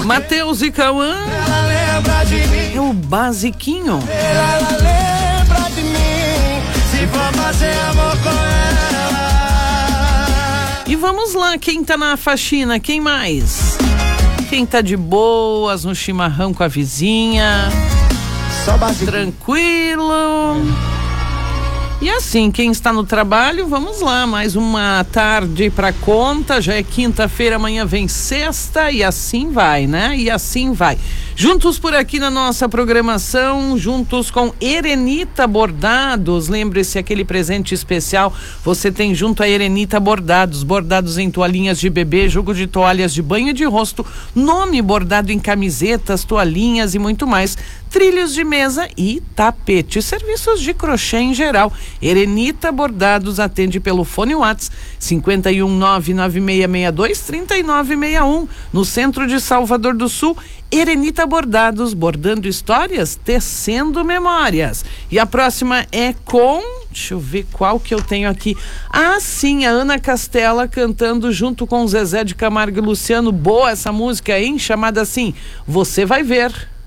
Matheus e Cauã. É o basiquinho. Ela lembra de mim, se for fazer amor com ela. E vamos lá, quem tá na faxina, quem mais? Quem tá de boas no chimarrão com a vizinha? Só basiquinho. Tranquilo. E assim, quem está no trabalho, vamos lá, mais uma tarde pra conta, já é quinta-feira, amanhã vem sexta e assim vai, né? E assim vai. Juntos por aqui na nossa programação, juntos com Erenita Bordados, lembre-se, aquele presente especial, você tem junto a Erenita Bordados, bordados em toalhinhas de bebê, jogo de toalhas de banho e de rosto, nome bordado em camisetas, toalhinhas e muito mais, trilhos de mesa e tapete, serviços de crochê em geral. Erenita Bordados atende pelo fone WhatsApp 51996623961 no centro de Salvador do Sul. Erenita Bordados, bordando histórias, tecendo memórias. E a próxima é com, deixa eu ver qual que eu tenho aqui. Ah, sim, a Ana Castela cantando junto com o Zezé de Camargo e Luciano. Boa essa música, hein? Chamada assim, Você Vai Ver.